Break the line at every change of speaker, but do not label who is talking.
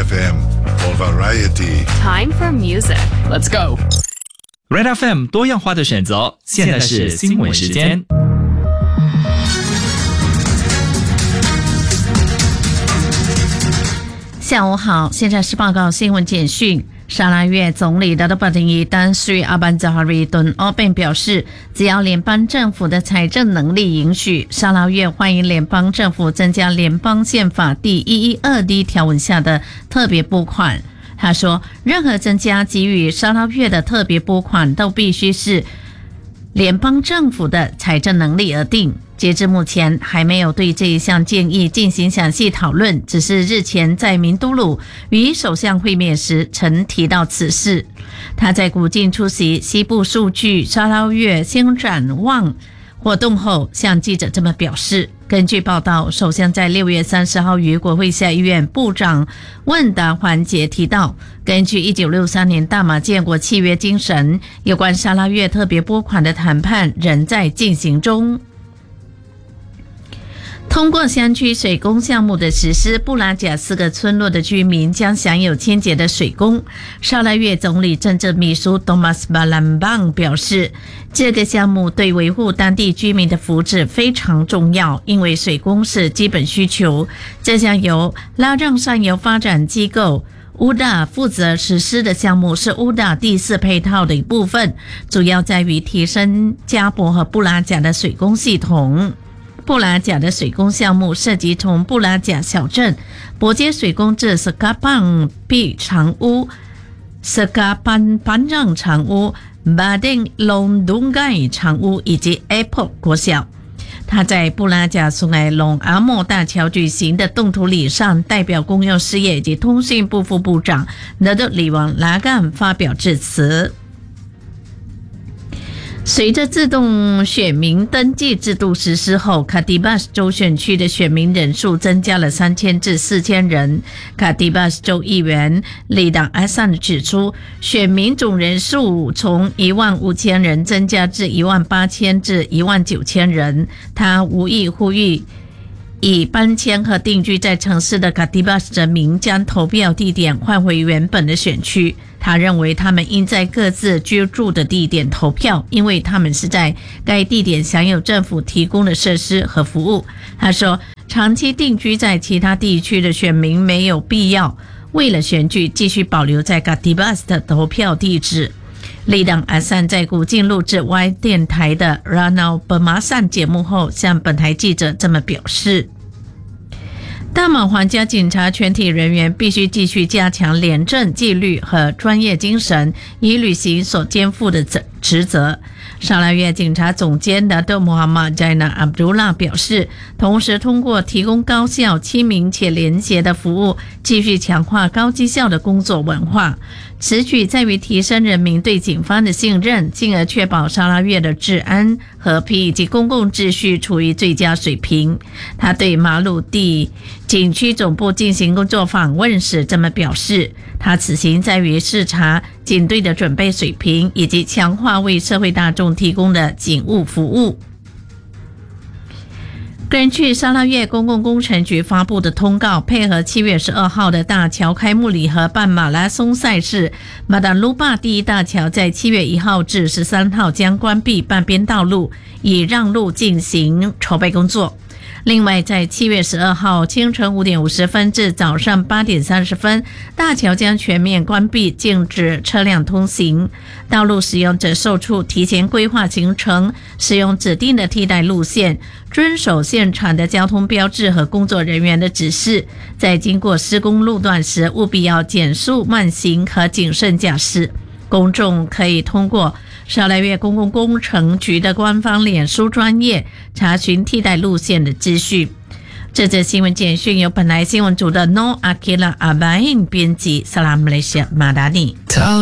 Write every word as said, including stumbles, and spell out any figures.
F M for variety.
Time for music.
Let's go. Red F M 多样化的选择，现在是新闻时间。
下午好，现在是报告新闻简讯。沙拉越总理的巴丁伊丹瑞阿班扎哈瑞顿奥本表示，只要联邦政府的财政能力允许，沙拉越欢迎联邦政府增加联邦宪法第一百一十二 D 条文下的特别拨款。他说，任何增加给予沙拉越的特别拨款都必须是联邦政府的财政能力而定。截至目前还没有对这一项建议进行详细讨论，只是日前在明都鲁与首相会面时曾提到此事。他在古晋出席西部数据沙捞越新展望活动后向记者这么表示。根据报道，首相在六月三十号于国会下议院部长问答环节提到，根据一九六三年大马建国契约精神，有关沙拉越特别拨款的谈判仍在进行中。通过乡区水工项目的实施，布拉贾四个村落的居民将享有清洁的水供。沙拉越总理政治秘书 Thomas Balambang 表示，这个项目对维护当地居民的福祉非常重要，因为水供是基本需求。这项由拉让上游发展机构乌达负责实施的项目是乌达第四配套的一部分，主要在于提升加博和布拉贾的水供系统。布拉贾的水工项目涉及从布拉贾小镇伯接水工至斯卡邦毕长屋、斯卡班班让长屋、巴丁隆东盖长屋以及 Apple 国小。他在布拉贾苏埃隆阿莫大桥举行的动土礼上，代表公用事业以及通讯部副部长纳德里王拉干发表致辞。随着自动选民登记制度实施后，卡迪巴斯州选区的选民人数增加了三千至四千人。卡迪巴斯州议员里党阿桑指出，选民总人数从一万五千人增加至一万八千至一万九千人。他无意呼吁以搬迁和定居在城市的卡迪巴斯人民将投票地点换回原本的选区。他认为他们应在各自居住的地点投票，因为他们是在该地点享有政府提供的设施和服务。他说，长期定居在其他地区的选民没有必要为了选举继续保留在卡迪巴斯的投票地址。利党阿善在古晋录制 Y 电台的 Ranau Bermasan 节目后向本台记者这么表示。大马皇家警察全体人员必须继续加强廉政纪律和专业精神，以履行所肩负的职责。沙拉越警察总监的德穆哈马加纳阿卜杜拉表示，同时通过提供高效、亲民且廉洁的服务，继续强化高绩效的工作文化。此举在于提升人民对警方的信任，进而确保沙拉越的治安、和平以及公共秩序处于最佳水平。他对马鲁地警区总部进行工作访问时这么表示，他此行在于视察警队的准备水平以及强化为社会大众提供的警务服务。根据沙拉越公共工程局发布的通告，配合七月十二号的大桥开幕礼和半马拉松赛事，马达卢巴第一大桥在七月一号至十三号将关闭半边道路，以让路进行筹备工作。另外，在七月十二号清晨五点五十分至早上八点三十分，大桥将全面关闭，禁止车辆通行。道路使用者受处提前规划行程，使用指定的替代路线，遵守现场的交通标志和工作人员的指示。在经过施工路段时，务必要减速慢行和谨慎驾驶。公众可以通过沙拉越公共工程局的官方脸书专页查询替代路线的资讯。这则新闻简讯由本台新闻组的 No Akila Abain 编辑，萨拉马来西亚马达尼。